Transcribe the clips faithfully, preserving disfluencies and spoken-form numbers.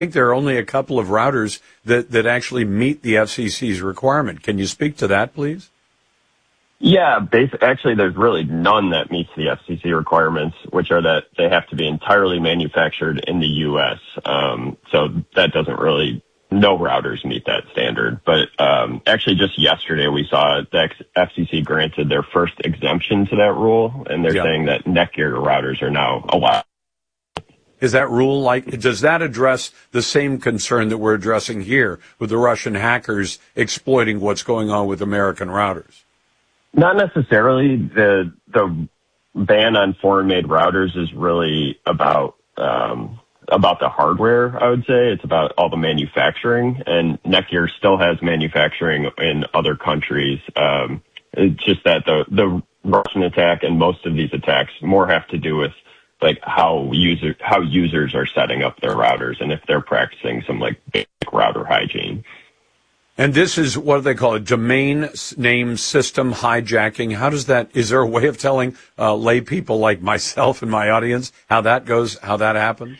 think there are only a couple of routers that, that actually meet the F C C's requirement. Can you speak to that, please? Yeah, basi- actually, there's really none that meets the F C C requirements, which are that they have to be entirely manufactured in the U S. Um, so that doesn't really, no routers meet that standard. But um, actually, just yesterday, we saw the F C C granted their first exemption to that rule, and they're Yeah. saying that Netgear routers are now allowed. Is that rule like, does that address the same concern that we're addressing here with the Russian hackers exploiting what's going on with American routers? Not necessarily. The the ban on foreign-made routers is really about um, about the hardware, I would say. It's about all the manufacturing, and Netgear still has manufacturing in other countries. Um, it's just that the the Russian attack and most of these attacks more have to do with like how user how users are setting up their routers and if they're practicing some like basic router hygiene. And this is what do they call it? Domain name system hijacking. How does that? Is there a way of telling uh, lay people like myself and my audience how that goes? How that happened?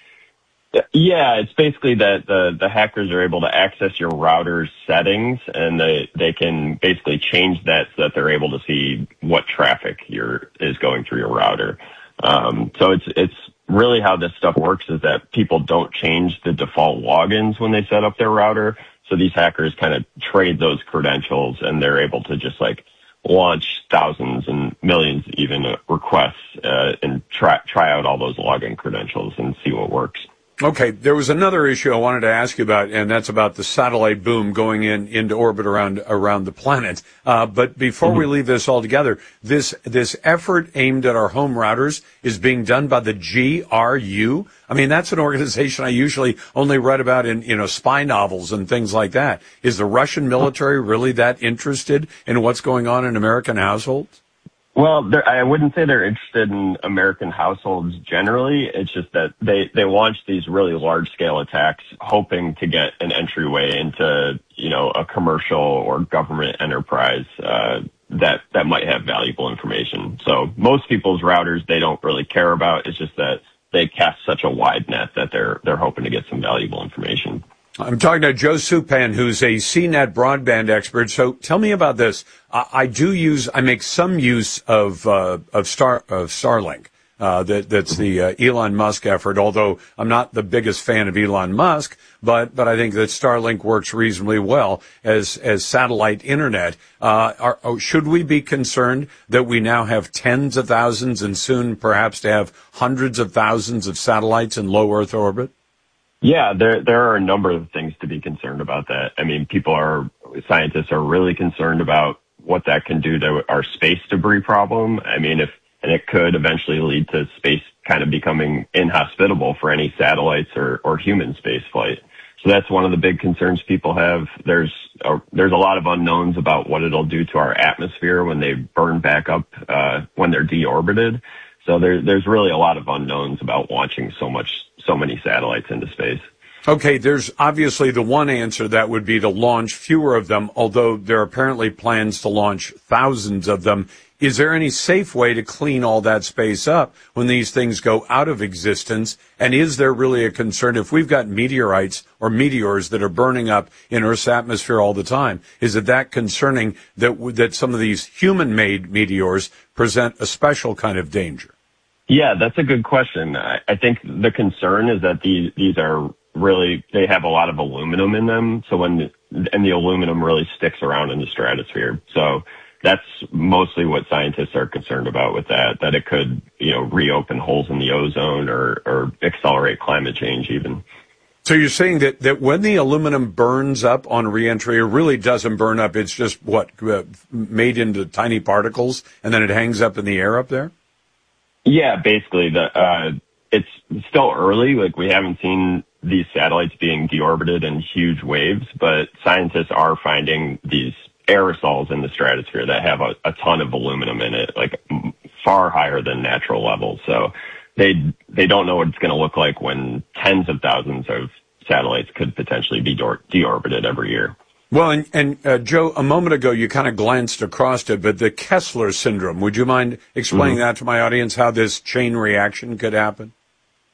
Yeah, it's basically that the the hackers are able to access your router's settings, and they they can basically change that so that they're able to see what traffic your is going through your router. Um, so it's it's really how this stuff works is that people don't change the default logins when they set up their router. So these hackers kind of trade those credentials, and they're able to just like launch thousands and millions even uh, requests uh, and try try out all those login credentials and see what works. Okay, there was another issue I wanted to ask you about, and that's about the satellite boom going in into orbit around around the planet. Uh, but before mm-hmm. we leave this all together, this this effort aimed at our home routers is being done by the G R U. I mean, that's an organization I usually only read about in you know spy novels and things like that. Is the Russian military really that interested in what's going on in American households? Well, I wouldn't say they're interested in American households generally. It's just that they, they launch these really large-scale attacks hoping to get an entryway into, you know, a commercial or government enterprise uh, that, that might have valuable information. So most people's routers they don't really care about. It's just that they cast such a wide net that they're they're hoping to get some valuable information. I'm talking to Joe Supan, who's a C net broadband expert. So tell me about this. I, I do use, I make some use of uh, of Star of Starlink. Uh, that that's the uh, Elon Musk effort. Although I'm not the biggest fan of Elon Musk, but but I think that Starlink works reasonably well as as satellite internet. Uh, are, oh, should we be concerned that we now have tens of thousands and soon perhaps to have hundreds of thousands of satellites in low Earth orbit? Yeah, there there are a number of things to be concerned about that. I mean, people are, scientists are really concerned about what that can do to our space debris problem. I mean, if, and it could eventually lead to space kind of becoming inhospitable for any satellites or, or human space flight. So that's one of the big concerns people have. There's a, there's a lot of unknowns about what it'll do to our atmosphere when they burn back up, uh, when they're deorbited. So there, there's really a lot of unknowns about launching so much, so many satellites into space. Okay, there's obviously the one answer that would be to launch fewer of them, although there are apparently plans to launch thousands of them. Is there any safe way to clean all that space up when these things go out of existence? And is there really a concern if we've got meteorites or meteors that are burning up in Earth's atmosphere all the time? Is it that concerning that that some of these human-made meteors present a special kind of danger? Yeah, that's a good question. I, I think the concern is that these these are really, they have a lot of aluminum in them. So when, and the aluminum really sticks around in the stratosphere. So that's mostly what scientists are concerned about with that, that it could, you know, reopen holes in the ozone or, or accelerate climate change even. So you're saying that, that when the aluminum burns up on reentry, it really doesn't burn up. It's just what, uh, made into tiny particles and then it hangs up in the air up there? Yeah, basically the, uh, it's still early. Like we haven't seen these satellites being deorbited in huge waves, but scientists are finding these aerosols in the stratosphere that have a, a ton of aluminum in it, like far higher than natural levels. So they they don't know what it's going to look like when tens of thousands of satellites could potentially be de- deorbited every year. Well, and, and uh, Joe, a moment ago you kind of glanced across it, but the Kessler syndrome, would you mind explaining mm-hmm. that to my audience, how this chain reaction could happen?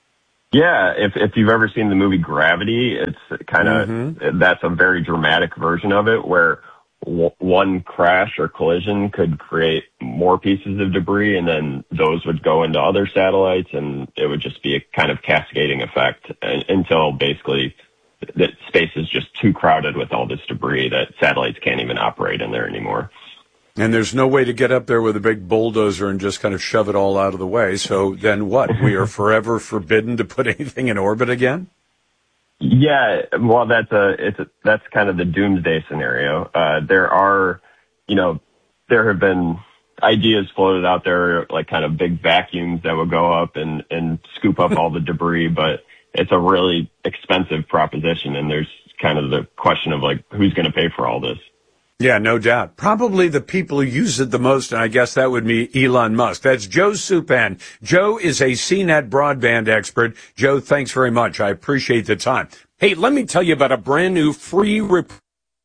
Yeah, if if you've ever seen the movie Gravity, it's kind of mm-hmm. that's a very dramatic version of it where w- one crash or collision could create more pieces of debris, and then those would go into other satellites, and it would just be a kind of cascading effect until basically that space is just too crowded with all this debris that satellites can't even operate in there anymore. And there's no way to get up there with a big bulldozer and just kind of shove it all out of the way. So then what? We are forever forbidden to put anything in orbit again? Yeah, well, that's a, it's a, that's kind of the doomsday scenario. Uh, there are, you know, there have been ideas floated out there, like kind of big vacuums that would go up and, and scoop up all the debris, but it's a really expensive proposition. And there's kind of the question of like, who's going to pay for all this? Yeah, no doubt. Probably the people who use it the most, and I guess that would be Elon Musk. That's Joe Supan. Joe is a C net broadband expert. Joe, thanks very much. I appreciate the time. Hey, let me tell you about a brand new free report.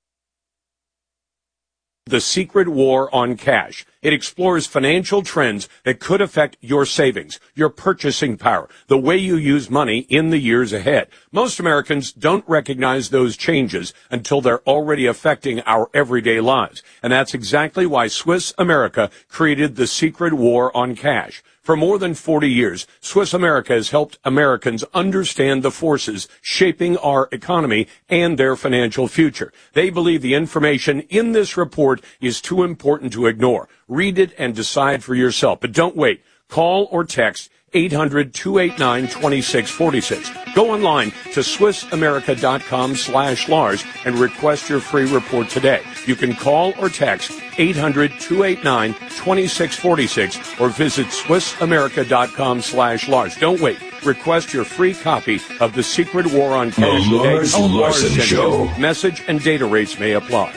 The Secret War on Cash. It explores financial trends that could affect your savings, your purchasing power, the way you use money in the years ahead. Most Americans don't recognize those changes until they're already affecting our everyday lives. And that's exactly why Swiss America created the Secret War on Cash. For more than forty years, Swiss America has helped Americans understand the forces shaping our economy and their financial future. They believe the information in this report is too important to ignore. Read it and decide for yourself. But don't wait. Call or text eight hundred, two eight nine, two six four six. Go online to swissamerica.com slash Lars and request your free report today. You can call or text eight hundred, two eight nine, two six four six or visit swissamerica.com slash Lars. Don't wait. Request your free copy of The Secret War on Cash. The Lars Larson Show. Message and data rates may apply.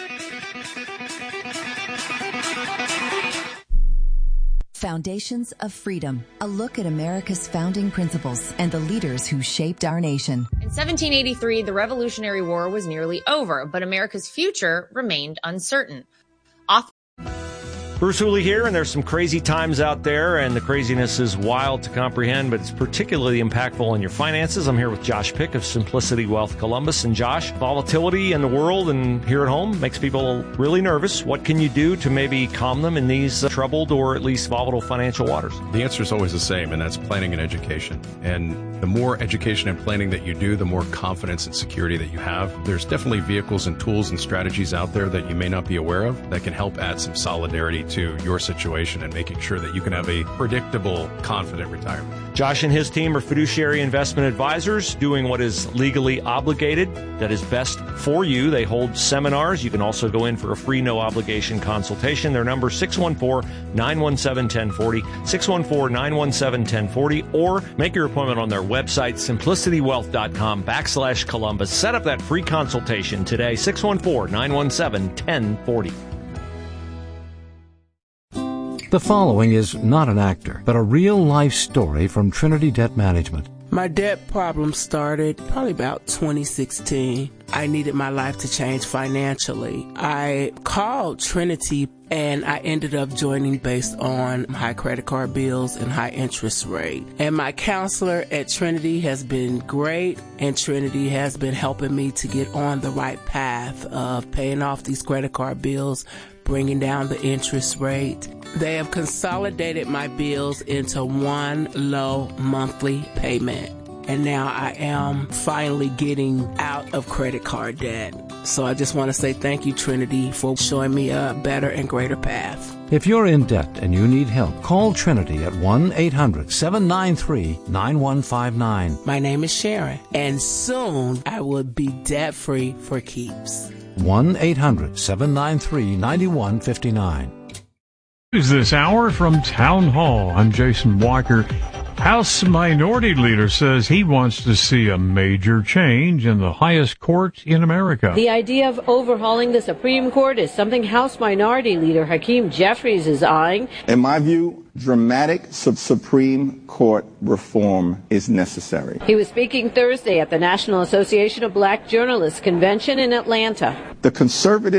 Foundations of Freedom, a look at America's founding principles and the leaders who shaped our nation. In seventeen eighty-three, the Revolutionary War was nearly over, but America's future remained uncertain. Author Bruce Hooley here, and there's some crazy times out there, and the craziness is wild to comprehend, but it's particularly impactful on your finances. I'm here with Josh Pick of Simplicity Wealth Columbus. And Josh, volatility in the world and here at home makes people really nervous. What can you do to maybe calm them in these uh, troubled or at least volatile financial waters? The answer is always the same, and that's planning and education. And the more education and planning that you do, the more confidence and security that you have. There's definitely vehicles and tools and strategies out there that you may not be aware of that can help add some solidarity to your situation and making sure that you can have a predictable, confident retirement. Josh and his team are fiduciary investment advisors doing what is legally obligated, that is best for you. They hold seminars. You can also go in for a free, no-obligation consultation. Their number is six one four, nine one seven, one zero four zero, six one four, nine one seven, one zero four zero, or make your appointment on their website, simplicitywealth.com backslash Columbus. Set up that free consultation today, six one four, nine one seven, one zero four zero. The following is not an actor, but a real-life story from Trinity Debt Management. My debt problem started probably about twenty sixteen. I needed my life to change financially. I called Trinity and I ended up joining based on high credit card bills and high interest rate. And my counselor at Trinity has been great, and Trinity has been helping me to get on the right path of paying off these credit card bills, bringing down the interest rate. They have consolidated my bills into one low monthly payment. And now I am finally getting out of credit card debt. So I just want to say thank you, Trinity, for showing me a better and greater path. If you're in debt and you need help, call Trinity at one eight hundred, seven nine three, nine one five nine. My name is Sharon, and soon I will be debt-free for keeps. one eight hundred, seven nine three, nine one five nine. News this hour from Town Hall. I'm Jason Walker. House Minority Leader says he wants to see a major change in the highest court in America. The idea of overhauling the Supreme Court is something House Minority Leader Hakeem Jeffries is eyeing. In my view, dramatic sub- Supreme Court reform is necessary. He was speaking Thursday at the National Association of Black Journalists Convention in Atlanta. The conservative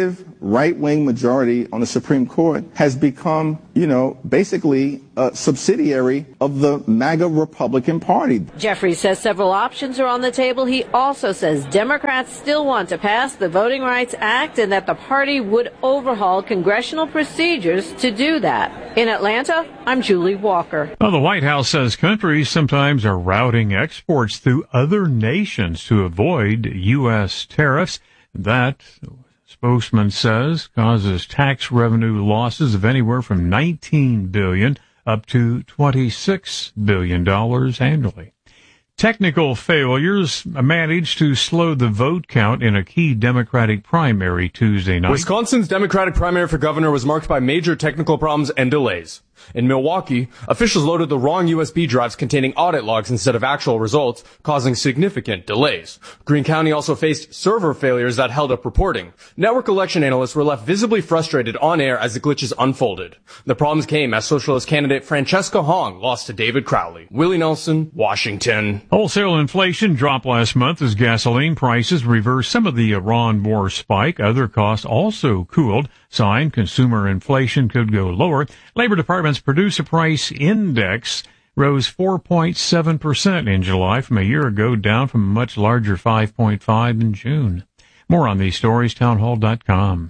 right-wing majority on the Supreme Court has become, you know, basically a subsidiary of the MAGA Republican Party. Jeffries says several options are on the table. He also says Democrats still want to pass the Voting Rights Act and that the party would overhaul congressional procedures to do that. In Atlanta, I'm Julie Walker. Well, the White House says countries sometimes are routing exports through other nations to avoid U S tariffs. That, spokesman says, causes tax revenue losses of anywhere from nineteen billion dollars up to twenty-six billion dollars annually. Technical failures managed to slow the vote count in a key Democratic primary Tuesday night. Wisconsin's Democratic primary for governor was marked by major technical problems and delays. In Milwaukee, officials loaded the wrong U S B drives containing audit logs instead of actual results, causing significant delays. Greene County also faced server failures that held up reporting. Network election analysts were left visibly frustrated on air as the glitches unfolded. The problems came as socialist candidate Francesca Hong lost to David Crowley. Willie Nelson, Washington. Wholesale inflation dropped last month as gasoline prices reversed some of the Iran war spike. Other costs also cooled, sign consumer inflation could go lower. Labor Department's Producer Price Index rose four point seven percent in July from a year ago, down from a much larger five point five in June. More on these stories, townhall dot com.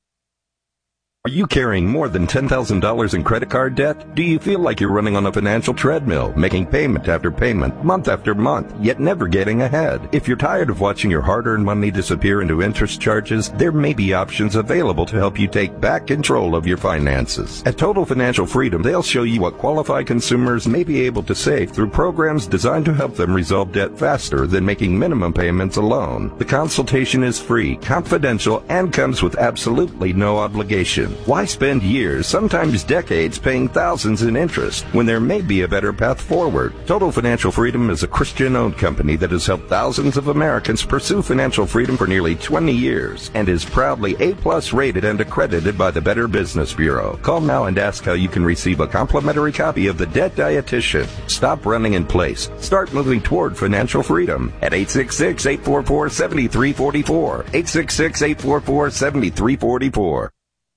Are you carrying more than ten thousand dollars in credit card debt? Do you feel like you're running on a financial treadmill, making payment after payment, month after month, yet never getting ahead? If you're tired of watching your hard-earned money disappear into interest charges, there may be options available to help you take back control of your finances. At Total Financial Freedom, they'll show you what qualified consumers may be able to save through programs designed to help them resolve debt faster than making minimum payments alone. The consultation is free, confidential, and comes with absolutely no obligation. Why spend years, sometimes decades, paying thousands in interest when there may be a better path forward? Total Financial Freedom is a Christian-owned company that has helped thousands of Americans pursue financial freedom for nearly twenty years and is proudly A-plus rated and accredited by the Better Business Bureau. Call now and ask how you can receive a complimentary copy of The Debt Dietitian. Stop running in place. Start moving toward financial freedom at eight six six, eight four four, seven three four four, eight six six, eight four four, seven three four four.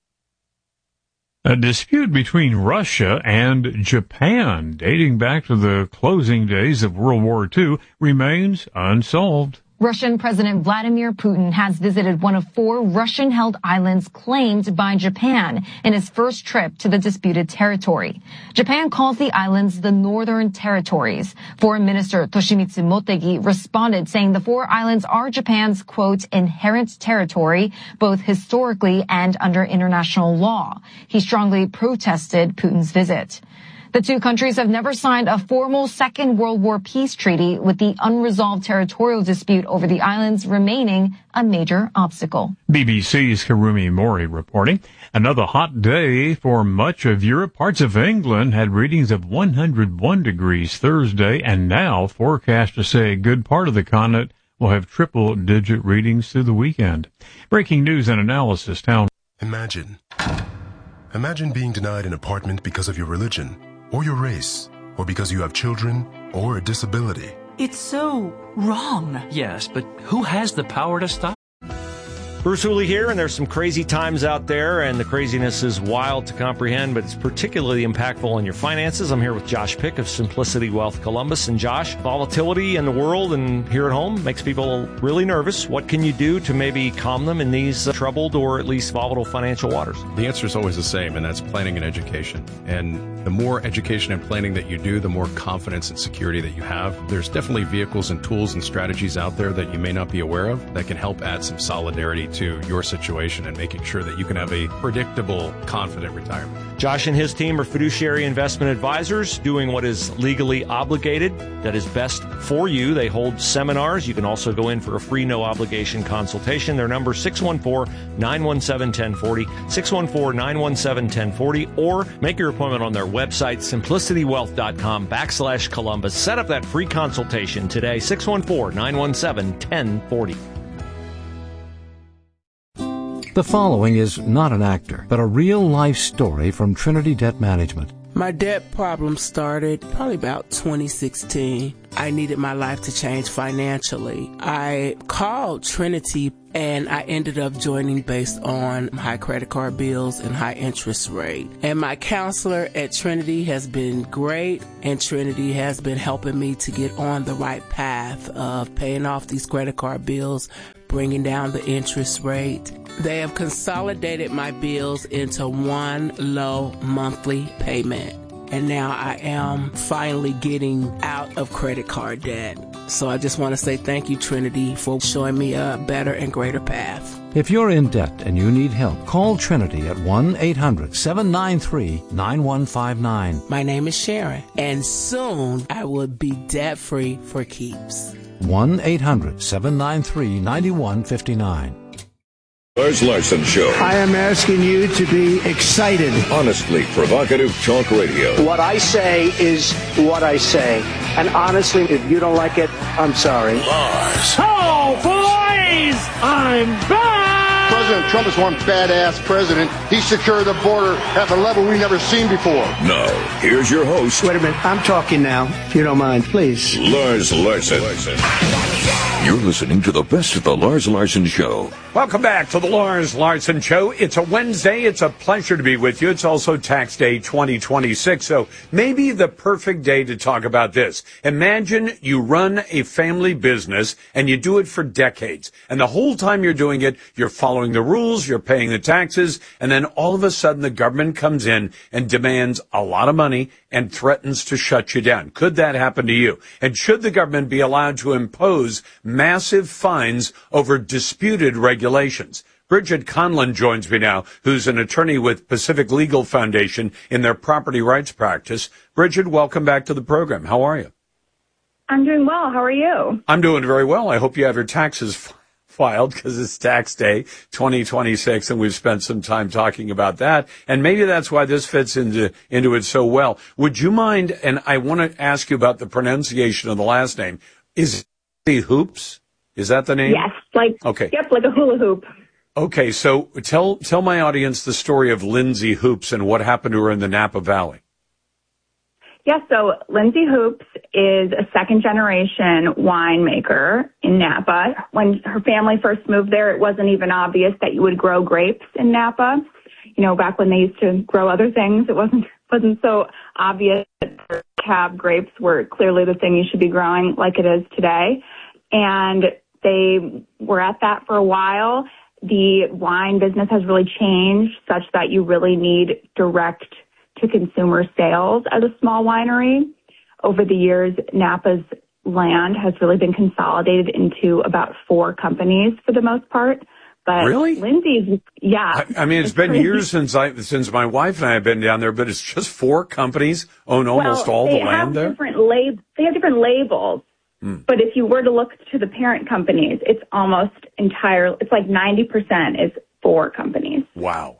A dispute between Russia and Japan, dating back to the closing days of World War Two, remains unsolved. Russian President Vladimir Putin has visited one of four Russian-held islands claimed by Japan in his first trip to the disputed territory. Japan calls the islands the Northern Territories. Foreign Minister Toshimitsu Motegi responded saying the four islands are Japan's, quote, inherent territory, both historically and under international law. He strongly protested Putin's visit. The two countries have never signed a formal Second World War peace treaty, with the unresolved territorial dispute over the islands remaining a major obstacle. B B C's Karumi Mori reporting. Another hot day for much of Europe. Parts of England had readings of one hundred one degrees Thursday, and now forecasters say a good part of the continent will have triple-digit readings through the weekend. Breaking news and analysis. Town. Imagine. Imagine being denied an apartment because of your religion, or your race, or because you have children, or a disability. It's so wrong. Yes, but who has the power to stop? Bruce Hooley here, and there's some crazy times out there, and the craziness is wild to comprehend, but it's particularly impactful on your finances. I'm here with Josh Pick of Simplicity Wealth Columbus. And Josh, volatility in the world and here at home makes people really nervous. What can you do to maybe calm them in these uh, troubled or at least volatile financial waters? The answer is always the same, and that's planning and education. And the more education and planning that you do, the more confidence and security that you have. There's definitely vehicles and tools and strategies out there that you may not be aware of that can help add some solidarity to your situation and making sure that you can have a predictable, confident retirement. Josh and his team are fiduciary investment advisors doing what is legally obligated, that is best for you. They hold seminars. You can also go in for a free, no-obligation consultation. Their number is six one four, nine one seven, one zero four zero, six one four, nine one seven, one zero four zero, or make your appointment on their website, simplicitywealth.com backslash Columbus. Set up that free consultation today, six one four, nine one seven, one zero four zero. The following is not an actor, but a real-life story from Trinity Debt Management. My debt problem started probably about twenty sixteen. I needed my life to change financially. I called Trinity and I ended up joining based on high credit card bills and high interest rate. And my counselor at Trinity has been great, and Trinity has been helping me to get on the right path of paying off these credit card bills, bringing down the interest rate. They have consolidated my bills into one low monthly payment. And now I am finally getting out of credit card debt. So I just want to say thank you, Trinity, for showing me a better and greater path. If you're in debt and you need help, call Trinity at one eight hundred seven nine three nine one five nine. My name is Sharon, and soon I will be debt-free for keeps. one eight hundred seven nine three nine one five nine. Lars Larson Show. I am asking you to be excited. Honestly provocative talk radio. What I say is what I say. And honestly, if you don't like it, I'm sorry. Lars. Oh, boys! I'm back! President Trump is one badass president. He secured the border at a level we've never seen before. Now, here's your host. Wait a minute. I'm talking now, if you don't mind, please. Lars Larson. Larson. You're listening to the best of the Lars Larson Show. Welcome back to the Lars Larson Show. It's a Wednesday. It's a pleasure to be with you. It's also Tax Day twenty twenty-six, so maybe the perfect day to talk about this. Imagine you run a family business and you do it for decades. And the whole time you're doing it, you're following the rules, you're paying the taxes, and then all of a sudden the government comes in and demands a lot of money and threatens to shut you down. Could that happen to you? And should the government be allowed to impose massive fines over disputed regulations? Bridget Conlon joins me now, who's an attorney with Pacific Legal Foundation in their property rights practice. Bridget, welcome back to the program. How are you? I'm doing well. How are you? I'm doing very well. I hope you have your taxes f- filed because it's tax day twenty twenty-six, and we've spent some time talking about that. And maybe that's why this fits into into it so well. Would you mind, and I want to ask you about the pronunciation of the last name. Is it Hoops? Is that the name? Yes, like okay. Yep, like a hula hoop. Okay, so tell tell my audience the story of Lindsay Hoops and what happened to her in the Napa Valley. Yes, so Lindsay Hoops is a second-generation winemaker in Napa. When her family first moved there, it wasn't even obvious that you would grow grapes in Napa. You know, back when they used to grow other things, it wasn't wasn't so obvious that cab grapes were clearly the thing you should be growing like it is today. And they were at that for a while. The wine business has really changed such that you really need direct to consumer sales as a small winery. Over the years, Napa's land has really been consolidated into about four companies for the most part. But really? Lindsay's, yeah. I, I mean, it's, it's been crazy. years since I, since my wife and I have been down there, but it's just four companies own almost well, all the land there? Different lab- they have different labels. Hmm. But if you were to look to the parent companies, it's almost entirely, it's like ninety percent is four companies. Wow.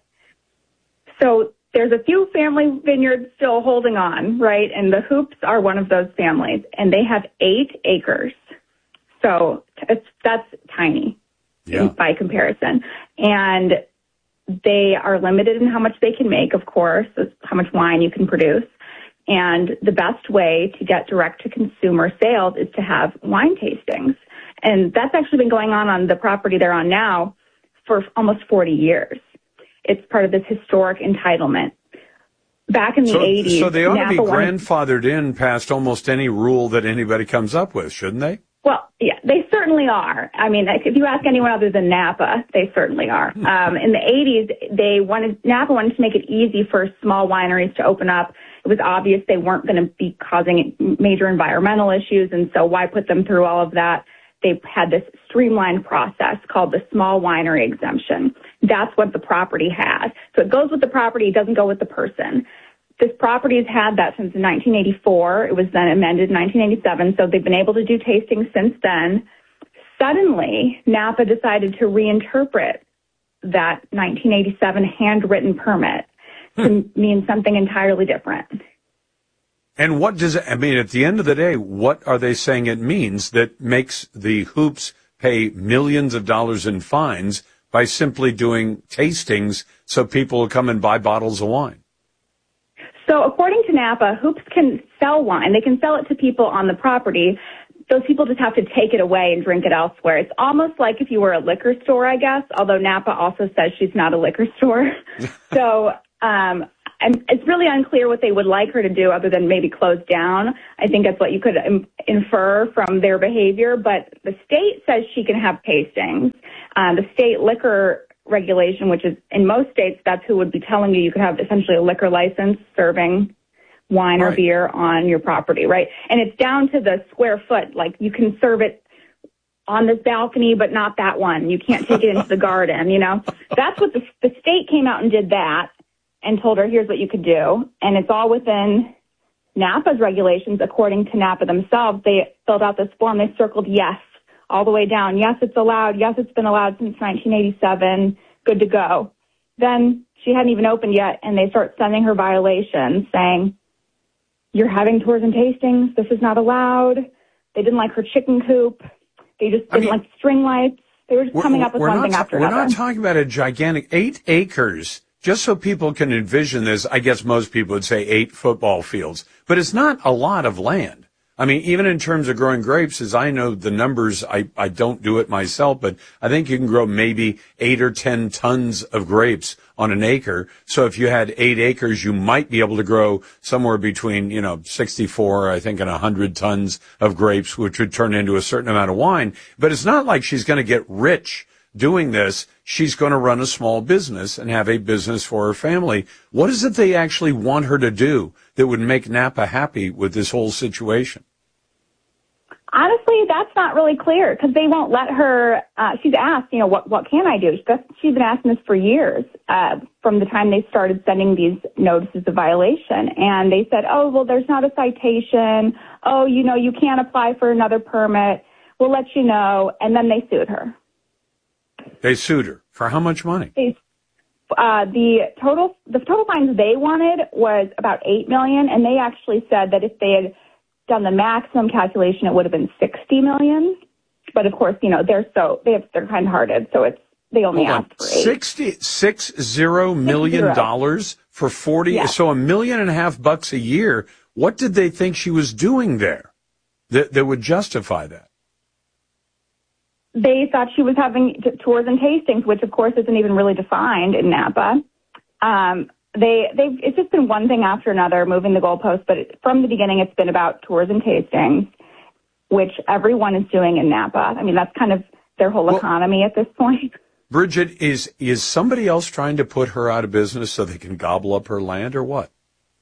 So there's a few family vineyards still holding on, right? And the Hoops are one of those families, and they have eight acres. So it's, that's tiny yeah. by comparison. And they are limited in how much they can make, of course, how much wine you can produce. And the best way to get direct-to-consumer sales is to have wine tastings. And that's actually been going on on the property they're on now for almost forty years. It's part of this historic entitlement. Back in the so, eighties, so they ought Napa to be wanted, grandfathered in past almost any rule that anybody comes up with, shouldn't they? Well, yeah, they certainly are. I mean, if you ask anyone other than Napa, they certainly are. Um, in the eighties, they wanted Napa wanted to make it easy for small wineries to open up. It was obvious they weren't going to be causing major environmental issues, and so why put them through all of that? They had this streamlined process called the small winery exemption. That's what the property had. So it goes with the property, it doesn't go with the person. This property has had that since nineteen eighty-four. It was then amended in nineteen eighty-seven, so they've been able to do tastings since then. Suddenly, Napa decided to reinterpret that nineteen eighty-seven handwritten permit to mean something entirely different. And what does it, I mean, at the end of the day, what are they saying it means that makes the Hoops pay millions of dollars in fines by simply doing tastings so people will come and buy bottles of wine? So according to Napa, Hoops can sell wine. They can sell it to people on the property. Those people just have to take it away and drink it elsewhere. It's almost like if you were a liquor store, I guess, although Napa also says she's not a liquor store. so um, and it's really unclear what they would like her to do other than maybe close down. I think that's what you could im- infer from their behavior. But the state says she can have tastings. Uh, the state liquor regulation, which is in most states, that's who would be telling you you could have essentially a liquor license serving wine right. or beer on your property, right? And it's down to the square foot. Like you can serve it on this balcony, but not that one. You can't take it into the garden, you know? That's what the, the state came out and did that and told her, here's what you could do. And it's all within Napa's regulations. According to Napa themselves, they filled out this form. They circled yes all the way down. Yes, it's allowed. Yes, it's been allowed since nineteen eighty-seven. Good to go. Then she hadn't even opened yet, and they start sending her violations saying, you're having tours and tastings. This is not allowed. They didn't like her chicken coop. They just didn't I mean, like string lights. They were just coming up with one thing ta- after we're another. We're not talking about a gigantic eight acres. Just so people can envision this, I guess most people would say eight football fields. But it's not a lot of land. I mean, even in terms of growing grapes, as I know the numbers, I, I don't do it myself, but I think you can grow maybe eight or ten tons of grapes on an acre. So if you had eight acres, you might be able to grow somewhere between, you know, sixty-four, I think, and one hundred tons of grapes, which would turn into a certain amount of wine. But it's not like she's going to get rich doing this. She's going to run a small business and have a business for her family. What is it they actually want her to do that would make Napa happy with this whole situation? Honestly, that's not really clear because they won't let her. Uh, she's asked, you know, what what can I do? She's been asking this for years, uh, from the time they started sending these notices of violation. And they said, oh, well, there's not a citation. Oh, you know, you can't apply for another permit. We'll let you know. And then they sued her. They sued her for how much money? They, uh, the total the total fines they wanted was about eight million dollars, and they actually said that if they had done the maximum calculation, it would have been sixty million dollars. But of course, you know, they're so they have they're kind-hearted, so it's they only Hold asked on. for eight. Sixty six zero million dollars for forty. Yeah. So a million and a half bucks a year. What did they think she was doing there that that would justify that? They thought she was having t- tours and tastings, which of course isn't even really defined in Napa. Um, they, they've, it's just been one thing after another, moving the goalposts. But it, from the beginning, it's been about tours and tastings, which everyone is doing in Napa. I mean, that's kind of their whole well, economy at this point. Bridget, is is somebody else trying to put her out of business so they can gobble up her land, or what?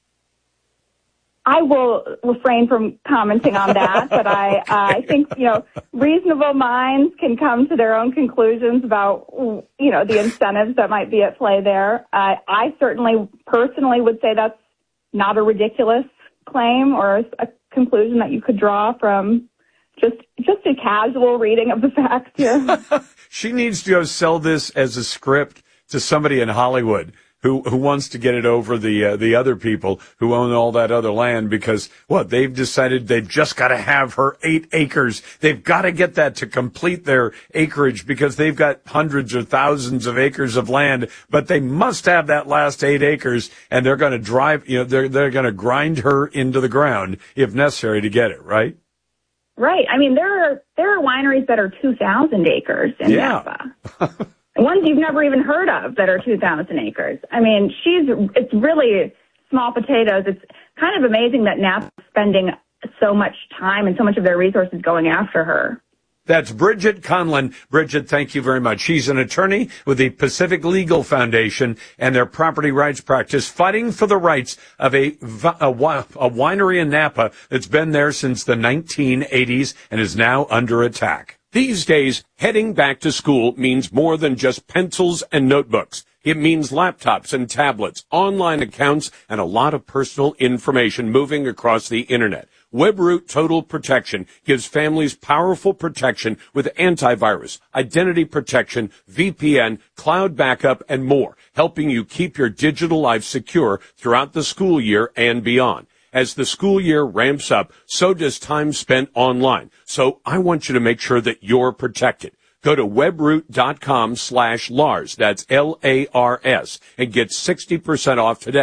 I will refrain from commenting on that, but I, uh, I think, you know, reasonable minds can come to their own conclusions about, you know, the incentives that might be at play there. Uh, I certainly personally would say that's not a ridiculous claim or a conclusion that you could draw from just, just a casual reading of the facts here. She needs to go sell this as a script to somebody in Hollywood who who wants to get it over the uh, the other people who own all that other land because, what, they've decided they've just got to have her eight acres. They've got to get that to complete their acreage because they've got hundreds or thousands of acres of land, but they must have that last eight acres, and they're going to drive, you know, they're they're going to grind her into the ground if necessary to get it, right? Right. I mean, there are there are wineries that are two thousand acres in yeah. Napa. Ones you've never even heard of that are two thousand acres. I mean, she's, it's really small potatoes. It's kind of amazing that Napa is spending so much time and so much of their resources going after her. That's Bridget Conlon. Bridget, thank you very much. She's an attorney with the Pacific Legal Foundation and their property rights practice, fighting for the rights of a, a, a winery in Napa that's been there since the nineteen eighties and is now under attack. These days, heading back to school means more than just pencils and notebooks. It means laptops and tablets, online accounts, and a lot of personal information moving across the internet. WebRoot Total Protection gives families powerful protection with antivirus, identity protection, V P N, cloud backup, and more, helping you keep your digital life secure throughout the school year and beyond. As the school year ramps up, so does time spent online. So I want you to make sure that you're protected. Go to webroot.com slash Lars. That's L A R S and get sixty percent off today.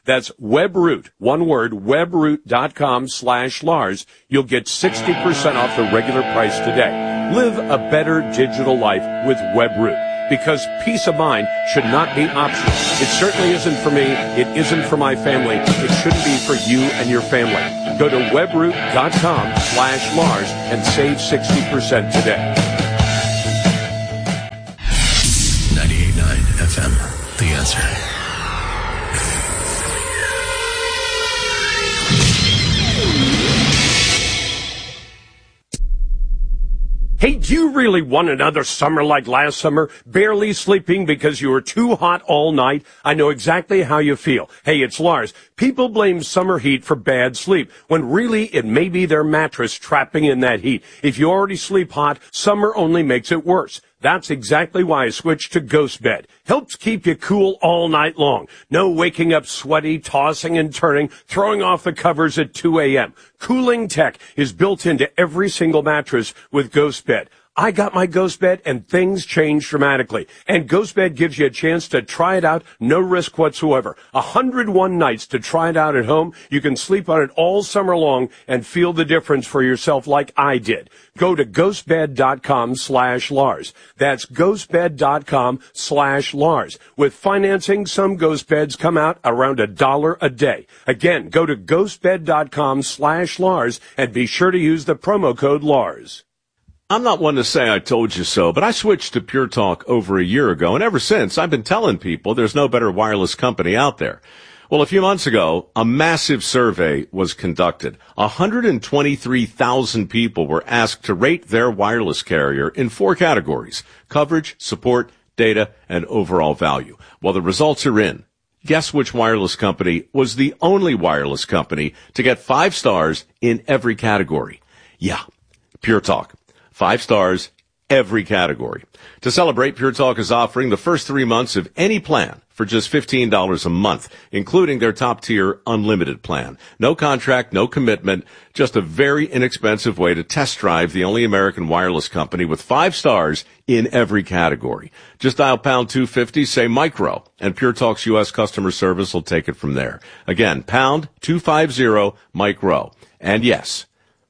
That's WebRoot, one word, webroot.com slash Lars. You'll get sixty percent off the regular price today. Live a better digital life with WebRoot, because peace of mind should not be optional. It certainly isn't for me. It isn't for my family. It shouldn't be for you and your family. Go to webroot.com slash Lars and save sixty percent today. ninety-eight point nine F M, The Answer. Hey, do you really want another summer like last summer? Barely sleeping because you were too hot all night? I know exactly how you feel. Hey, it's Lars. People blame summer heat for bad sleep, when really it may be their mattress trapping in that heat. If you already sleep hot, summer only makes it worse. That's exactly why I switched to Ghost Bed. Helps keep you cool all night long. No waking up sweaty, tossing and turning, throwing off the covers at two a.m. Cooling tech is built into every single mattress with Ghost Bed. I got my Ghost Bed and things changed dramatically. And Ghost Bed gives you a chance to try it out, no risk whatsoever. one hundred one nights to try it out at home. You can sleep on it all summer long and feel the difference for yourself like I did. Go to ghostbed.com slash Lars. That's ghostbed.com slash Lars. With financing, some Ghost Beds come out around a dollar a day. Again, go to ghostbed.com slash Lars and be sure to use the promo code Lars. I'm not one to say I told you so, but I switched to Pure Talk over a year ago, and ever since, I've been telling people there's no better wireless company out there. Well, a few months ago, a massive survey was conducted. one hundred twenty-three thousand people were asked to rate their wireless carrier in four categories: coverage, support, data, and overall value. Well, the results are in. Guess which wireless company was the only wireless company to get five stars in every category? Yeah, Pure Talk. Five stars, every category. To celebrate, Pure Talk is offering the first three months of any plan for just fifteen dollars a month, including their top-tier unlimited plan. No contract, no commitment, just a very inexpensive way to test drive the only American wireless company with five stars in every category. Just dial pound two fifty, say micro, and Pure Talk's U S customer service will take it from there. Again, pound two fifty, micro. And yes,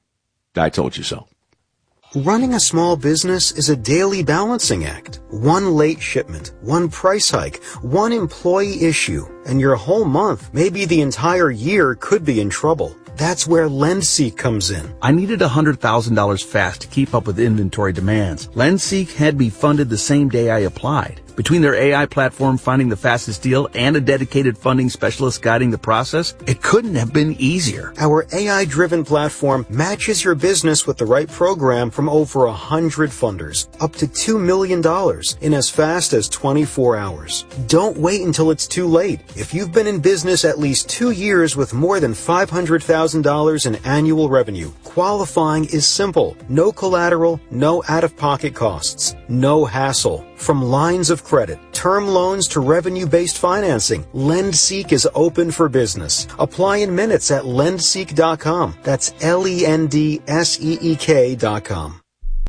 I told you so. Running a small business is a daily balancing act. One late shipment, one price hike, one employee issue, and your whole month, maybe the entire year, could be in trouble. That's where LendSeek comes in. I needed one hundred thousand dollars fast to keep up with inventory demands. LendSeek had me funded the same day I applied. Between their A I platform finding the fastest deal and a dedicated funding specialist guiding the process, it couldn't have been easier. Our A I-driven platform matches your business with the right program from over one hundred funders, up to two million dollars in as fast as twenty-four hours. Don't wait until it's too late. If you've been in business at least two years with more than five hundred thousand dollars in annual revenue, qualifying is simple. No collateral, no out-of-pocket costs, no hassle. From lines of credit, term loans to revenue-based financing, LendSeek is open for business. Apply in minutes at lendseek dot com. That's L E N D S E E K dot com.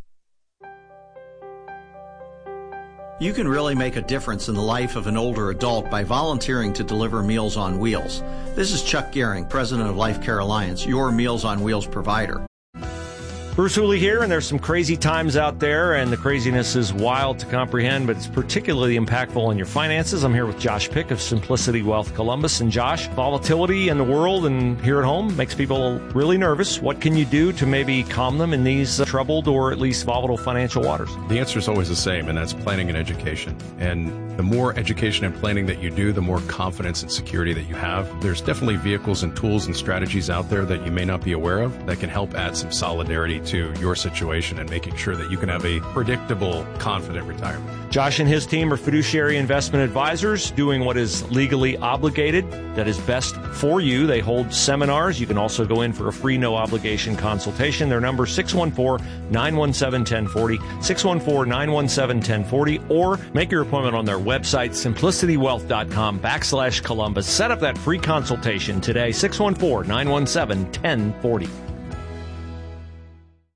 You can really make a difference in the life of an older adult by volunteering to deliver Meals on Wheels. This is Chuck Gehring, president of Life Care Alliance, your Meals on Wheels provider. Bruce Hooley here, and there's some crazy times out there, and the craziness is wild to comprehend, but it's particularly impactful on your finances. I'm here with Josh Pick of Simplicity Wealth Columbus. And Josh, volatility in the world and here at home makes people really nervous. What can you do to maybe calm them in these uh, troubled or at least volatile financial waters? The answer is always the same, and that's planning and education. And the more education and planning that you do, the more confidence and security that you have. There's definitely vehicles and tools and strategies out there that you may not be aware of that can help add some solidarity to your situation and making sure that you can have a predictable, confident retirement. Josh and his team are fiduciary investment advisors doing what is legally obligated, that is best for you. They hold seminars. You can also go in for a free, no obligation consultation. Their number six one four, nine one seven, one oh four oh, six one four, nine one seven, one oh four oh, or make your appointment on their website, simplicitywealth.com backslash Columbus. Set up that free consultation today, six one four, nine one seven, one oh four oh.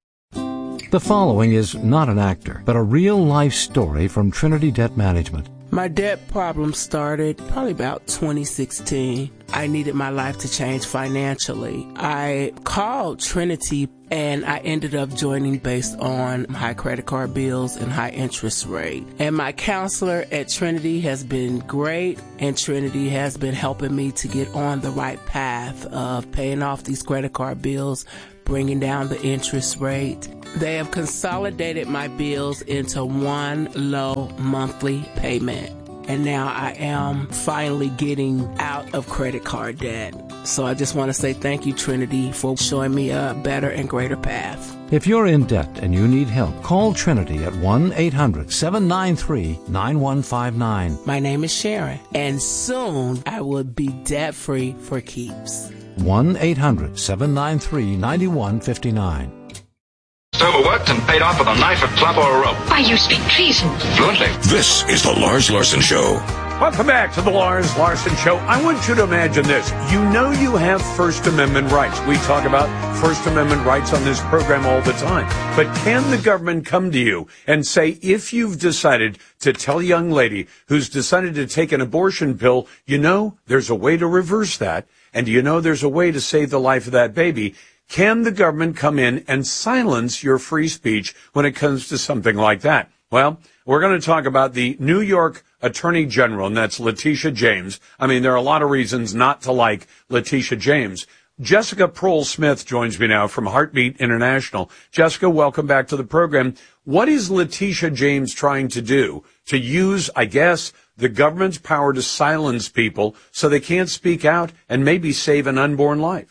The following is not an actor, but a real-life story from Trinity Debt Management. My debt problem started probably about twenty sixteen. I needed my life to change financially. I called Trinity and I ended up joining based on high credit card bills and high interest rate. And my counselor at Trinity has been great, and Trinity has been helping me to get on the right path of paying off these credit card bills, bringing down the interest rate. They have consolidated my bills into one low monthly payment. And now I am finally getting out of credit card debt. So I just want to say thank you, Trinity, for showing me a better and greater path. If you're in debt and you need help, call Trinity at one eight hundred seven nine three nine one five nine. My name is Sharon, and soon I will be debt-free for keeps. one eight hundred seven nine three nine one five nine. Overworked and paid off with a knife, a club, or a rope. Why, you speak treason. Fluently. This is the Lars Larson Show. Welcome back to the Lars Larson Show. I want you to imagine this. You know you have First Amendment rights. We talk about First Amendment rights on this program all the time. But can the government come to you and say, if you've decided to tell a young lady who's decided to take an abortion pill, you know, there's a way to reverse that, and you know there's a way to save the life of that baby? Can the government come in and silence your free speech when it comes to something like that? Well, we're going to talk about the New York Attorney General, and that's Letitia James. I mean, there are a lot of reasons not to like Letitia James. Jessica Prohl-Smith joins me now from Heartbeat International. Jessica, welcome back to the program. What is Letitia James trying to do to use, I guess, the government's power to silence people so they can't speak out and maybe save an unborn life?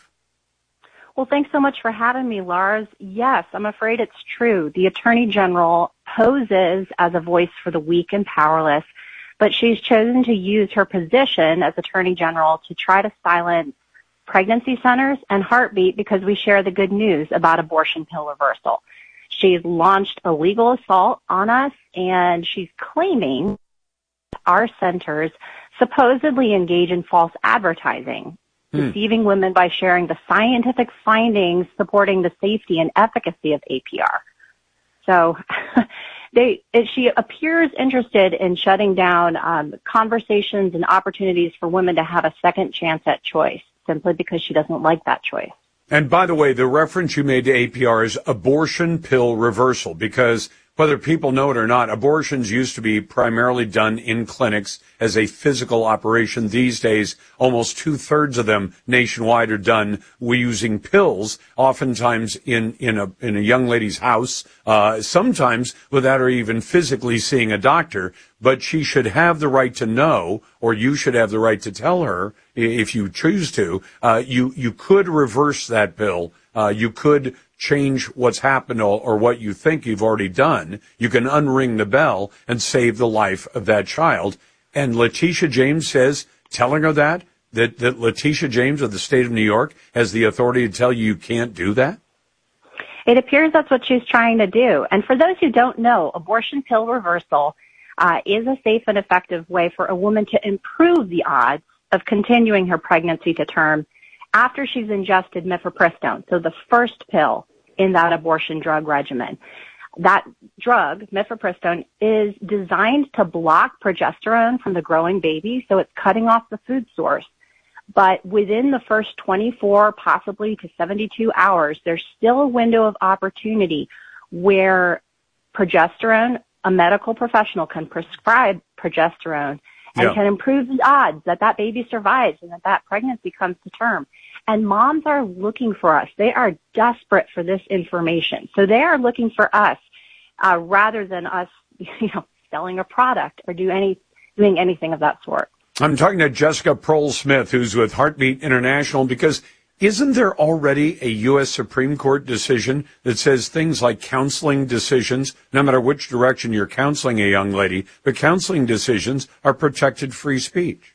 Well, thanks so much for having me, Lars. Yes, I'm afraid it's true. The Attorney General poses as a voice for the weak and powerless, but she's chosen to use her position as Attorney General to try to silence pregnancy centers and Heartbeat because we share the good news about abortion pill reversal. She's launched a legal assault on us, and she's claiming our centers supposedly engage in false advertising, deceiving women by sharing the scientific findings supporting the safety and efficacy of A P R. So they, it, she appears interested in shutting down um, conversations and opportunities for women to have a second chance at choice, simply because she doesn't like that choice. And by the way, the reference you made to A P R is abortion pill reversal, because whether people know it or not, abortions used to be primarily done in clinics as a physical operation. These days, almost two-thirds of them nationwide are done using pills, oftentimes in, in, a, in a young lady's house, uh, sometimes without her even physically seeing a doctor. But she should have the right to know, or you should have the right to tell her, if you choose to, uh, you, you could reverse that pill. Uh, you could change what's happened or, or what you think you've already done. You can unring the bell and save the life of that child. And Letitia James says, telling her that, that, that Letitia James of the state of New York has the authority to tell you you can't do that? It appears that's what she's trying to do. And for those who don't know, abortion pill reversal uh, is a safe and effective way for a woman to improve the odds of continuing her pregnancy to term after she's ingested mifepristone, so the first pill in that abortion drug regimen. That drug, mifepristone, is designed to block progesterone from the growing baby, so it's cutting off the food source. But within the first twenty-four, possibly to seventy-two hours, there's still a window of opportunity where progesterone, a medical professional can prescribe progesterone and yeah. can improve the odds that that baby survives and that that pregnancy comes to term. And moms are looking for us. They are desperate for this information. So they are looking for us uh, rather than us, you know, selling a product or do any doing anything of that sort. I'm talking to Jessica Prohl-Smith, who's with Heartbeat International, because isn't there already a U S Supreme Court decision that says things like counseling decisions, no matter which direction you're counseling a young lady, but counseling decisions are protected free speech?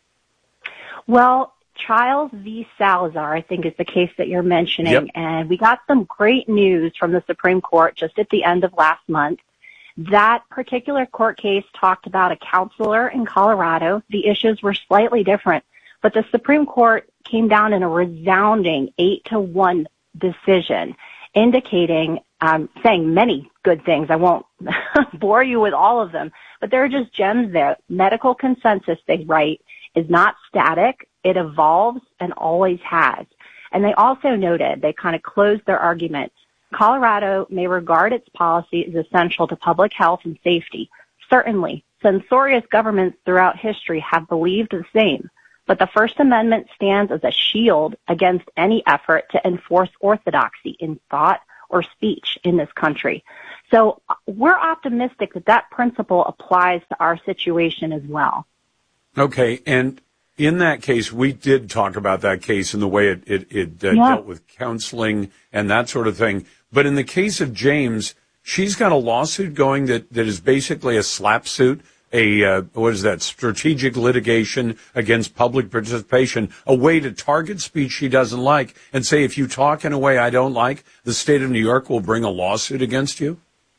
Well, Childs v. Salazar, I think, is the case that you're mentioning. Yep. And we got some great news from the Supreme Court just at the end of last month. That particular court case talked about a counselor in Colorado. The issues were slightly different, but the Supreme Court came down in a resounding eight to one decision indicating, um, saying many good things. I won't bore you with all of them, but there are just gems there. Medical consensus, they write, is not static. It evolves and always has. And they also noted, they kind of closed their argument, Colorado may regard its policy as essential to public health and safety. Certainly, censorious governments throughout history have believed the same, but the First Amendment stands as a shield against any effort to enforce orthodoxy in thought or speech in this country. So we're optimistic that that principle applies to our situation as well. Okay, and in that case, we did talk about that case and the way it, it, it uh, yeah. dealt with counseling and that sort of thing. But in the case of James, she's got a lawsuit going that, that is basically a slap suit, a, uh, what is that, strategic litigation against public participation, a way to target speech she doesn't like and say, if you talk in a way I don't like, the state of New York will bring a lawsuit against you?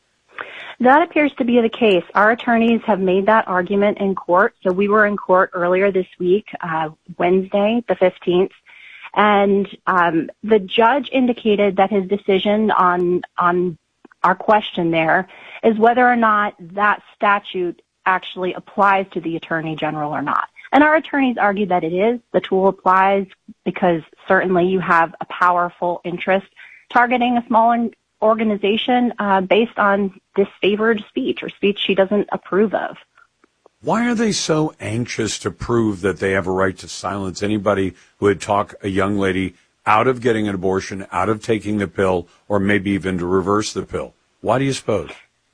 That appears to be the case. Our attorneys have made that argument in court. So we were in court earlier this week, uh, Wednesday, the fifteenth. And um, the judge indicated that his decision on on our question there is whether or not that statute actually applies to the Attorney General or not. And our attorneys argue that it is. The tool applies because certainly you have a powerful interest targeting a small organization uh, based on disfavored speech or speech she doesn't approve of. Why are they so anxious to prove that they have a right to silence anybody who would talk a young lady out of getting an abortion, out of taking the pill, or maybe even to reverse the pill? Why do you suppose?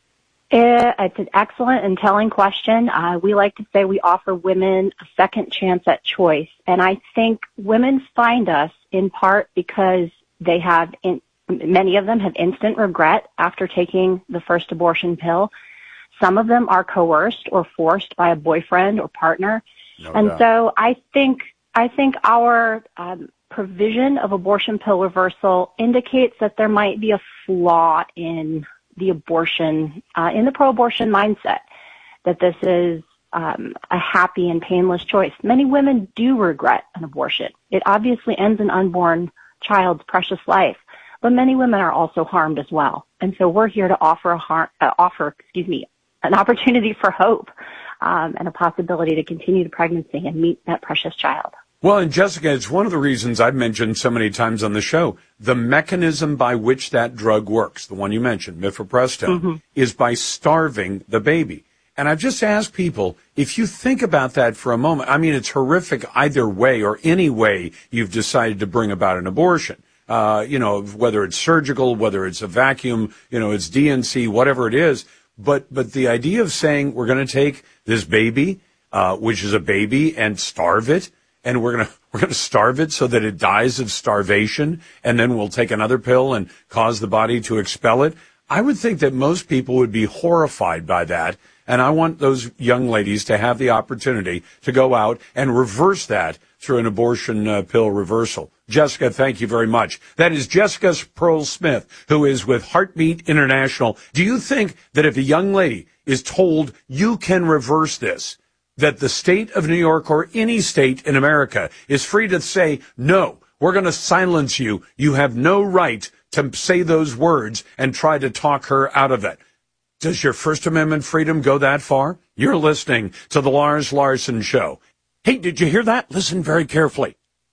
It's an excellent and telling question. Uh, we like to say we offer women a second chance at choice. And I think women find us in part because they have, in, many of them have instant regret after taking the first abortion pill. Some of them are coerced or forced by a boyfriend or partner. No and doubt. So I think, I think our um, provision of abortion pill reversal indicates that there might be a flaw in the abortion, uh, in the pro-abortion mindset, that this is um, a happy and painless choice. Many women do regret an abortion. It obviously ends an unborn child's precious life, but many women are also harmed as well. And so we're here to offer a har- uh, offer, excuse me, an opportunity for hope um, and a possibility to continue the pregnancy and meet that precious child. Well, and Jessica, it's one of the reasons I've mentioned so many times on the show, the mechanism by which that drug works, the one you mentioned, mifepristone, mm-hmm. is by starving the baby. And I've just asked people, if you think about that for a moment, I mean, it's horrific either way or any way you've decided to bring about an abortion. Uh, you know, whether it's surgical, whether it's a vacuum, you know, it's D N C, whatever it is. But, but the idea of saying we're going to take this baby, uh, which is a baby, and starve it, and we're going to, we're going to starve it so that it dies of starvation, and then we'll take another pill and cause the body to expel it. I would think that most people would be horrified by that. And I want those young ladies to have the opportunity to go out and reverse that through an abortion uh, pill reversal. Jessica, thank you very much. That is Jessica Pearl-Smith, who is with Heartbeat International. Do you think that if a young lady is told you can reverse this, that the state of New York or any state in America is free to say, no, we're going to silence you. You have no right to say those words and try to talk her out of it? Does your First Amendment freedom go that far? You're listening to the Lars Larson Show. Hey, did you hear that? Listen very carefully.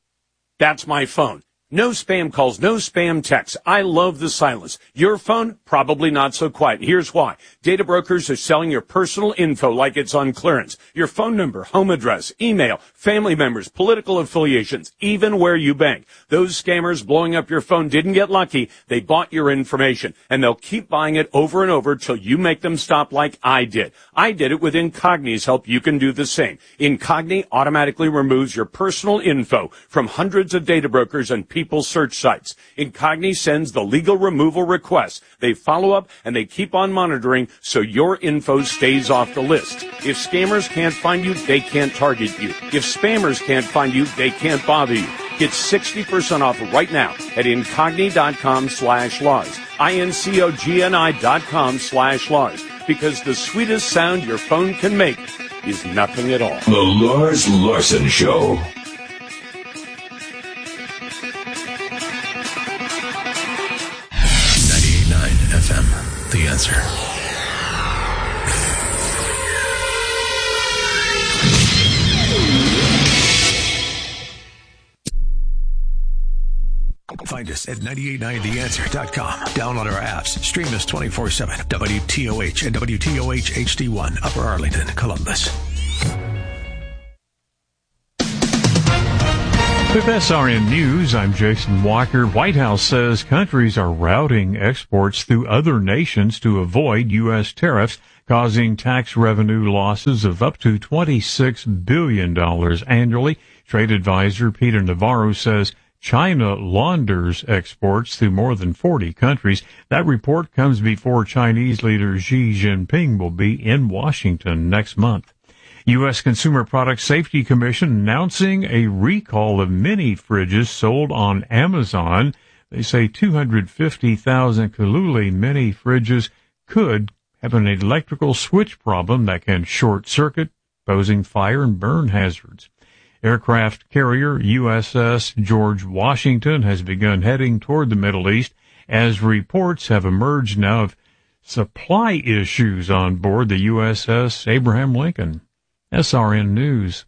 That's my phone. No spam calls, no spam texts. I love the silence. Your phone, probably not so quiet. Here's why. Data brokers are selling your personal info like it's on clearance. Your phone number, home address, email, family members, political affiliations, even where you bank. Those scammers blowing up your phone didn't get lucky. They bought your information, and they'll keep buying it over and over till you make them stop like I did. I did it with Incogni's help. You can do the same. Incogni automatically removes your personal info from hundreds of data brokers and people search sites. Incogni sends the legal removal requests. They follow up and they keep on monitoring so your info stays off the list. If scammers can't find you, they can't target you. If spammers can't find you, they can't bother you. Get sixty percent off right now at Incogni.com slash Lars. I-N-C-O-G-N-I dot com slash Lars. Because the sweetest sound your phone can make is nothing at all. The Lars Larson Show. Answer. Find us at nine eight nine the answer dot com. Download our apps. Stream us twenty-four seven. W T O H and W T O H H D one, Upper Arlington, Columbus. With S R N News, I'm Jason Walker. White House says countries are routing exports through other nations to avoid U S tariffs, causing tax revenue losses of up to twenty-six billion dollars annually. Trade advisor Peter Navarro says China launders exports through more than forty countries. That report comes before Chinese leader Xi Jinping will be in Washington next month. U S Consumer Product Safety Commission announcing a recall of mini fridges sold on Amazon. They say two hundred fifty thousand Kaluli mini fridges could have an electrical switch problem that can short circuit, posing fire and burn hazards. Aircraft carrier U S S George Washington has begun heading toward the Middle East as reports have emerged now of supply issues on board the U S S Abraham Lincoln. S R N News.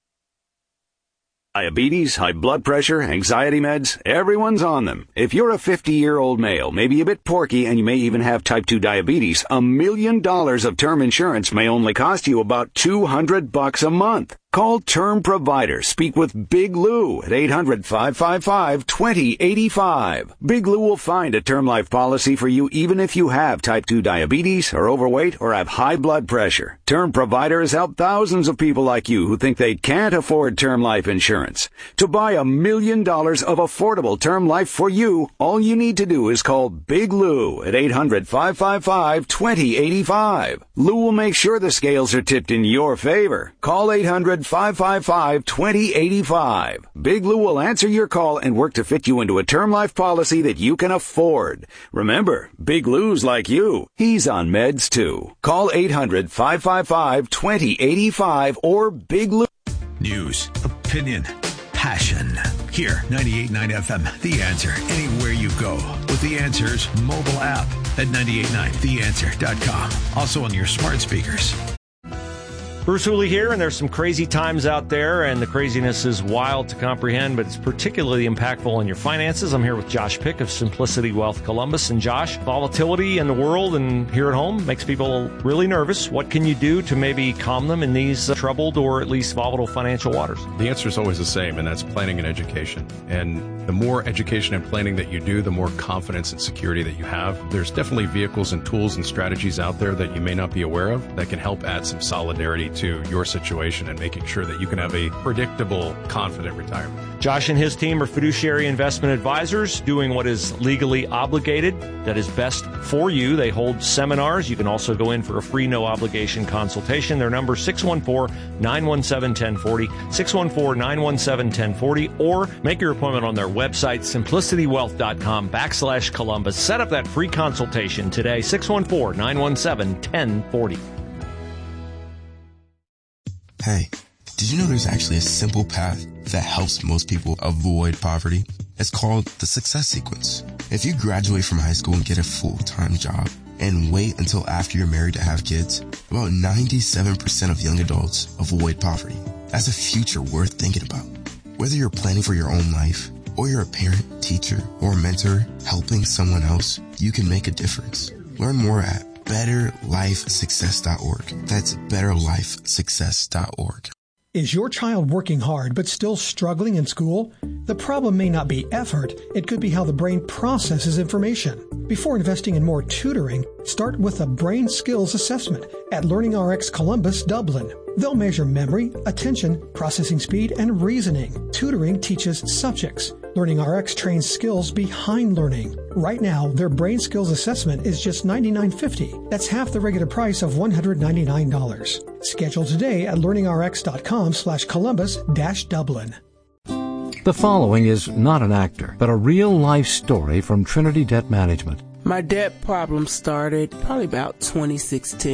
Diabetes, high blood pressure, anxiety meds, everyone's on them. If you're a fifty-year-old male, maybe a bit porky, and you may even have type two diabetes, a million dollars of term insurance may only cost you about two hundred bucks a month. Call Term Provider. Speak with Big Lou at eight hundred, five five five, two zero eight five. Big Lou will find a term life policy for you even if you have type two diabetes, are overweight, or have high blood pressure. Term Provider has helped thousands of people like you who think they can't afford term life insurance. To buy a million dollars of affordable term life for you, all you need to do is call Big Lou at eight hundred, five five five, two zero eight five. Lou will make sure the scales are tipped in your favor. Call eight hundred, five five five, two zero eight five. Big Lou will answer your call and work to fit you into a term life policy that you can afford. Remember, Big Lou's like you. He's on meds too. Call eight hundred, five five five, two zero eight five or Big Lou. News, opinion, passion. Here, ninety-eight point nine F M, The Answer. Anywhere you go with The Answer's mobile app at nine eight nine the answer dot com. Also on your smart speakers. Bruce Hooley here, and there's some crazy times out there, and the craziness is wild to comprehend, but it's particularly impactful on your finances. I'm here with Josh Pick of Simplicity Wealth Columbus. And Josh, volatility in the world and here at home makes people really nervous. What can you do to maybe calm them in these uh, troubled or at least volatile financial waters? The answer is always the same, and that's planning and education. And the more education and planning that you do, the more confidence and security that you have. There's definitely vehicles and tools and strategies out there that you may not be aware of that can help add some solidarity to your situation and making sure that you can have a predictable, confident retirement. Josh and his team are fiduciary investment advisors doing what is legally obligated, that is best for you. They hold seminars. You can also go in for a free no-obligation consultation. Their number is six one four, nine one seven, one zero four zero, six one four, nine one seven, one zero four zero, or make your appointment on their website, simplicitywealth.com backslash Columbus. Set up that free consultation today, six one four, nine one seven, one zero four zero. Hey, did you know there's actually a simple path that helps most people avoid poverty? It's called the Success Sequence. If you graduate from high school and get a full-time job and wait until after you're married to have kids, about ninety-seven percent of young adults avoid poverty. That's a future worth thinking about. Whether you're planning for your own life or you're a parent, teacher, or mentor helping someone else, you can make a difference. Learn more at better life success dot org. That's better life success dot org. Is your child working hard but still struggling in school? The problem may not be effort. It could be how the brain processes information. Before investing in more tutoring, start with a brain skills assessment at LearningRx Columbus, Dublin. They'll measure memory, attention, processing speed, and reasoning. Tutoring teaches subjects. LearningRx trains skills behind learning. Right now, their brain skills assessment is just ninety-nine fifty. That's half the regular price of one hundred ninety-nine dollars. Schedule today at learningrx.com slash Columbus dash Dublin. The following is not an actor, but a real-life story from Trinity Debt Management. My debt problem started probably about twenty sixteen.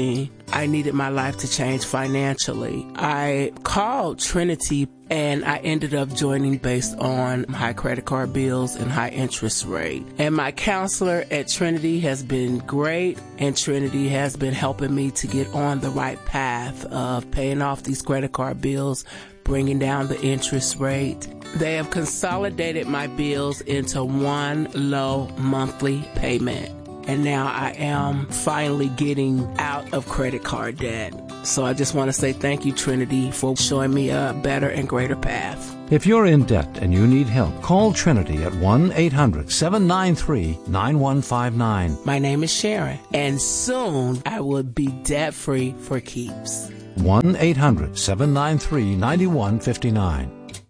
I needed my life to change financially. I called Trinity and I ended up joining based on high credit card bills and high interest rate. And my counselor at Trinity has been great, and Trinity has been helping me to get on the right path of paying off these credit card bills, bringing down the interest rate. They have consolidated my bills into one low monthly payment. And now I am finally getting out of credit card debt. So I just want to say thank you, Trinity, for showing me a better and greater path. If you're in debt and you need help, call Trinity at one eight hundred seven nine three nine one five nine. My name is Sharon, and soon I will be debt-free for keeps. one eight hundred seven nine three nine one five nine.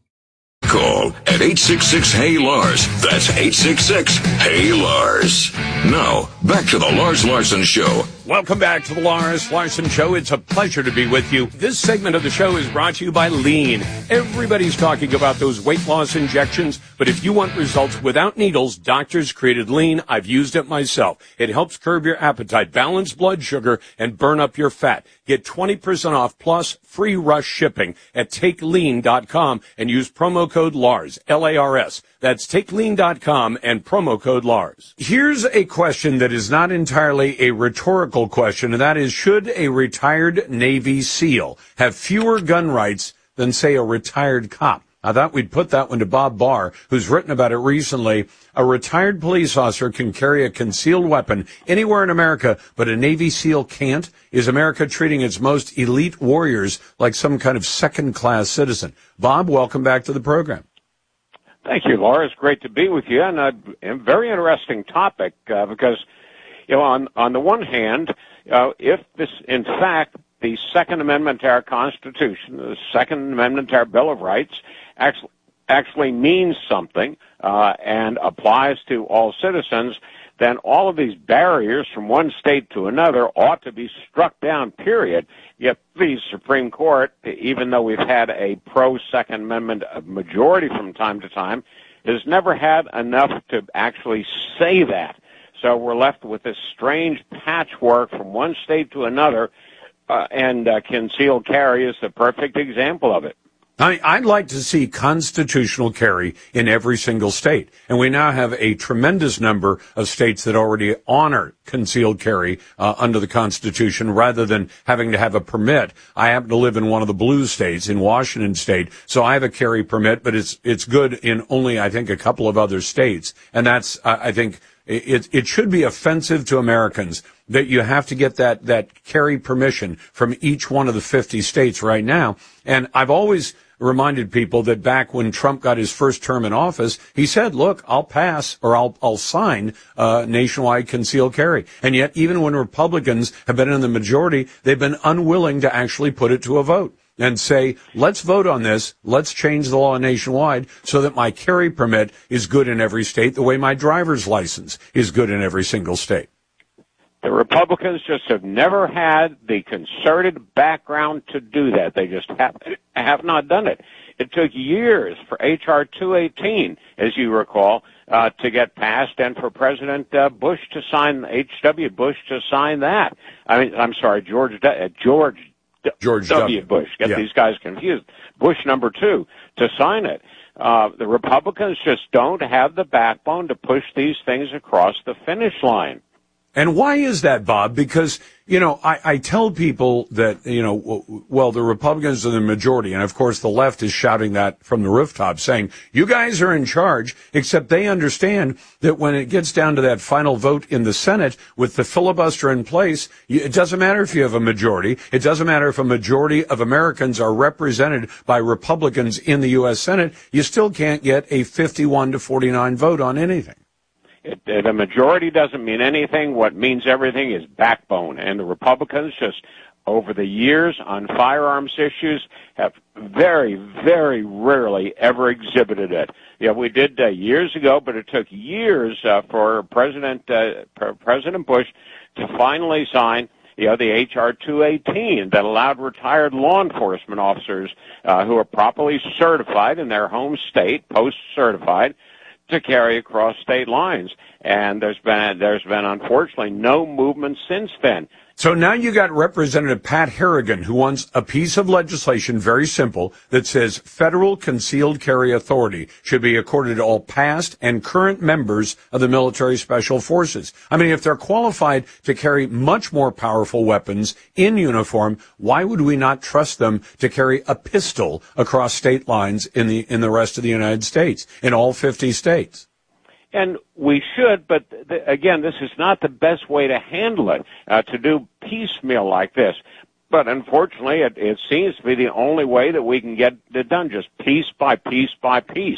Call at eight six six, Hey Lars. That's eight six six, Hey Lars. Now, back to the Lars Larson Show. Welcome back to the Lars Larson Show. It's a pleasure to be with you. This segment of the show is brought to you by Lean. Everybody's talking about those weight loss injections, but if you want results without needles, doctors created Lean. I've used it myself. It helps curb your appetite, balance blood sugar, and burn up your fat. Get twenty percent off plus free rush shipping at take lean dot com and use promo code LARS, L A R S. That's take lean dot com and promo code LARS. Here's a question that is not entirely a rhetorical question, and that is, should a retired Navy SEAL have fewer gun rights than, say, a retired cop? I thought we'd put that one to Bob Barr, who's written about it recently. A retired police officer can carry a concealed weapon anywhere in America, but a Navy SEAL can't? Is America treating its most elite warriors like some kind of second-class citizen? Bob, welcome back to the program. Thank you, Laura. It's great to be with you, and a, a very interesting topic uh, because, you know, on on the one hand, uh, if this, in fact, the Second Amendment to our Constitution, the Second Amendment to our Bill of Rights, actually actually means something uh, and applies to all citizens, then all of these barriers from one state to another ought to be struck down, period. Yet the Supreme Court, even though we've had a pro-Second Amendment majority from time to time, has never had enough to actually say that. So we're left with this strange patchwork from one state to another, uh, and uh, concealed carry is the perfect example of it. I, I'd like to see constitutional carry in every single state. And we now have a tremendous number of states that already honor concealed carry uh, under the Constitution rather than having to have a permit. I happen to live in one of the blue states, in Washington State, so I have a carry permit, but it's it's good in only, I think, a couple of other states. And that's, uh, I think, it, it should be offensive to Americans that you have to get that, that carry permission from each one of the fifty states right now. And I've always reminded people that back when Trump got his first term in office, he said, look, I'll pass or I'll, I'll sign uh, nationwide concealed carry. And yet, even when Republicans have been in the majority, they've been unwilling to actually put it to a vote and say, let's vote on this. Let's change the law nationwide so that my carry permit is good in every state the way my driver's license is good in every single state. The Republicans just have never had the concerted background to do that. They just have, have not done it. It took years for H R two eighteen, as you recall, uh, to get passed, and for President uh, Bush to sign, H W. Bush to sign that. I mean, I'm sorry, George uh, George, George W. Bush. Get yeah. these guys confused. Bush number two to sign it. Uh, the Republicans just don't have the backbone to push these things across the finish line. And why is that, Bob? Because, you know, I, I tell people that, you know, well, the Republicans are the majority. And, of course, the left is shouting that from the rooftop, saying, you guys are in charge, except they understand that when it gets down to that final vote in the Senate with the filibuster in place, it doesn't matter if you have a majority. It doesn't matter if a majority of Americans are represented by Republicans in the U S Senate. You still can't get a fifty-one to forty-nine vote on anything. It, the majority doesn't mean anything. What means everything is backbone. And the Republicans just, over the years on firearms issues, have very, very rarely ever exhibited it. Yeah, we did uh, years ago, but it took years uh, for President uh, President Bush to finally sign, you know, the H R two eighteen that allowed retired law enforcement officers uh, who are properly certified in their home state, post-certified, to carry across state lines. And there's been, there's been unfortunately no movement since then. So now you got Representative Pat Harrigan, who wants a piece of legislation, very simple, that says federal concealed carry authority should be accorded to all past and current members of the military special forces. I mean, if they're qualified to carry much more powerful weapons in uniform, why would we not trust them to carry a pistol across state lines in the in the rest of the United States, in all fifty states? And we should, but th- again, this is not the best way to handle it, uh, to do piecemeal like this. But unfortunately, it, it seems to be the only way that we can get it done, just piece by piece by piece.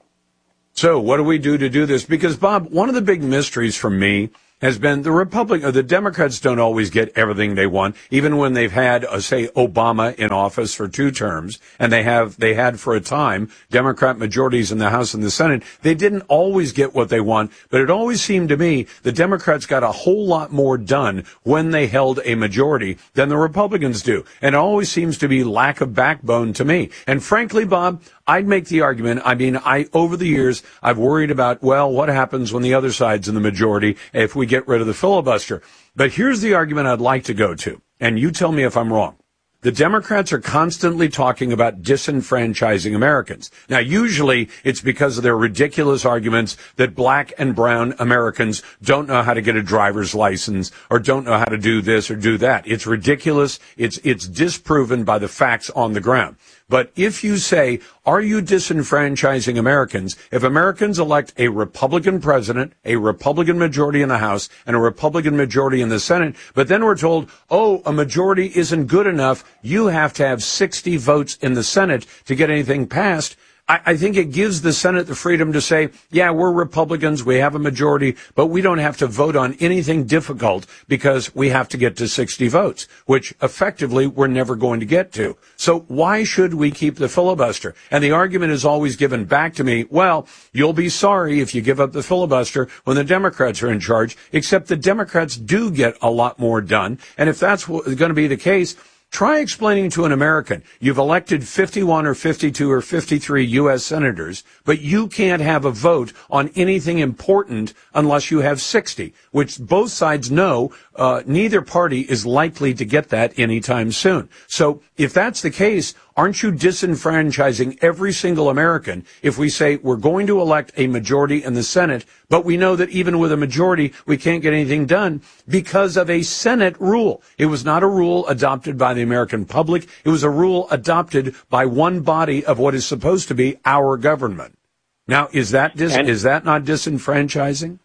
So what do we do to do this? Because, Bob, one of the big mysteries for me has been the Republic, or the Democrats don't always get everything they want, even when they've had, uh, say, Obama in office for two terms, and they have, they had for a time Democrat majorities in the House and the Senate. They didn't always get what they want, but it always seemed to me the Democrats got a whole lot more done when they held a majority than the Republicans do. And it always seems to be lack of backbone to me. And frankly, Bob, I'd make the argument, I mean, I, over the years, I've worried about, well, what happens when the other side's in the majority if we get rid of the filibuster? But here's the argument I'd like to go to, and you tell me if I'm wrong. The Democrats are constantly talking about disenfranchising Americans. Now, usually it's because of their ridiculous arguments that black and brown Americans don't know how to get a driver's license or don't know how to do this or do that. It's ridiculous. It's, it's disproven by the facts on the ground. But if you say, are you disenfranchising Americans? If Americans elect a Republican president, a Republican majority in the House, and a Republican majority in the Senate, but then we're told, oh, a majority isn't good enough, you have to have sixty votes in the Senate to get anything passed, I, I think it gives the Senate the freedom to say, yeah, we're Republicans, we have a majority, but we don't have to vote on anything difficult because we have to get to sixty votes, which effectively we're never going to get to. So why should we keep the filibuster? And the argument is always given back to me, well, you'll be sorry if you give up the filibuster when the Democrats are in charge, except the Democrats do get a lot more done. And if that's going to be the case, try explaining to an American, you've elected fifty-one or fifty-two or fifty-three U S senators, but you can't have a vote on anything important unless you have sixty, which both sides know uh, neither party is likely to get that anytime soon. So if that's the case, aren't you disenfranchising every single American if we say we're going to elect a majority in the Senate, but we know that even with a majority, we can't get anything done because of a Senate rule? It was not a rule adopted by the American public. It was a rule adopted by one body of what is supposed to be our government. Now, is that dis- and- is that not disenfranchising?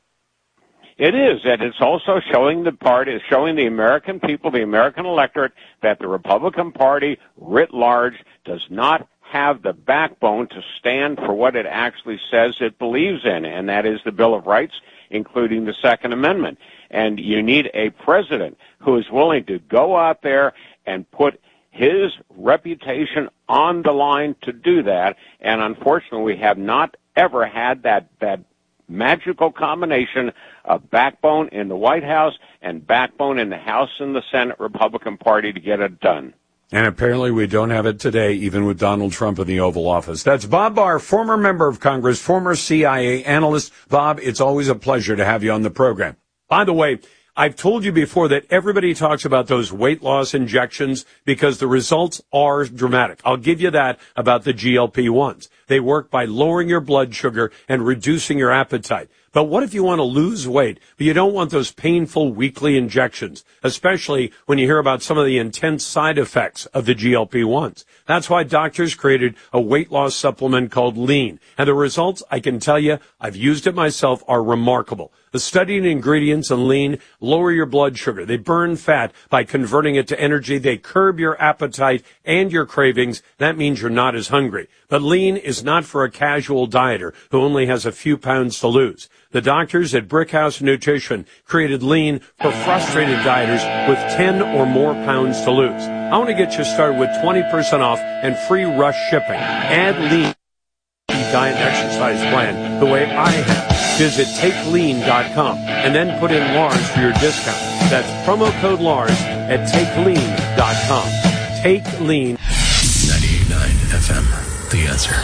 It is, and it's also showing the party, showing the American people, the American electorate, that the Republican Party, writ large, does not have the backbone to stand for what it actually says it believes in, and that is the Bill of Rights, including the Second Amendment. And you need a president who is willing to go out there and put his reputation on the line to do that, and unfortunately we have not ever had that, that magical combination of backbone in the White House and backbone in the House and the Senate Republican Party to get it done. And apparently we don't have it today, even with Donald Trump in the Oval Office. That's Bob Barr, former member of Congress, former C I A analyst. Bob, it's always a pleasure to have you on the program. By the way, I've told you before that everybody talks about those weight loss injections because the results are dramatic. I'll give you that about the G L P ones. They work by lowering your blood sugar and reducing your appetite. But what if you want to lose weight, but you don't want those painful weekly injections, especially when you hear about some of the intense side effects of the G L P ones? That's why doctors created a weight loss supplement called Lean. And the results, I can tell you, I've used it myself, are remarkable. The studied ingredients in Lean lower your blood sugar. They burn fat by converting it to energy. They curb your appetite and your cravings. That means you're not as hungry. But Lean is not for a casual dieter who only has a few pounds to lose. The doctors at Brickhouse Nutrition created Lean for frustrated dieters with ten or more pounds to lose. I want to get you started with twenty percent off and free rush shipping. Add Lean diet and exercise plan the way I have. Visit take lean dot com and then put in Lars for your discount. That's promo code Lars at take lean dot com. Take Lean. ninety-eight point nine F M, The Answer.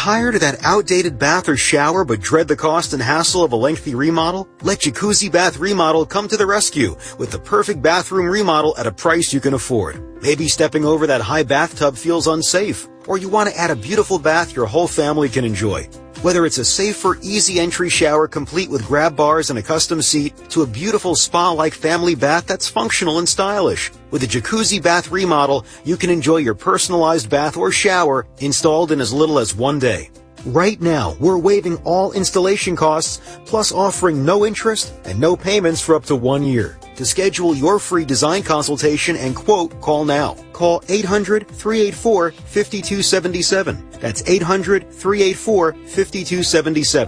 Tired of that outdated bath or shower but dread the cost and hassle of a lengthy remodel? Let Jacuzzi Bath Remodel come to the rescue with the perfect bathroom remodel at a price you can afford. Maybe stepping over that high bathtub feels unsafe, or you want to add a beautiful bath your whole family can enjoy. Whether it's a safer, easy entry shower complete with grab bars and a custom seat to a beautiful spa-like family bath that's functional and stylish. With a Jacuzzi Bath Remodel, you can enjoy your personalized bath or shower installed in as little as one day. Right now, we're waiving all installation costs, plus offering no interest and no payments for up to one year. To schedule your free design consultation and quote, call now. Call eight hundred, three eight four, five two seven seven. That's eight hundred, three eight four, five two seven seven.